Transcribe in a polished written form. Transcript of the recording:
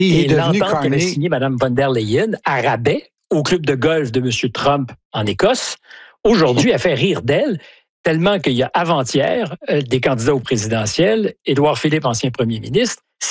Et devenu l'entente qu'avait signée Mme von der Leyen à rabais au club de golf de M. Trump en Écosse, aujourd'hui, a fait rire d'elle, tellement qu'il y a avant-hier des candidats au présidentiel, Édouard Philippe, ancien premier ministre,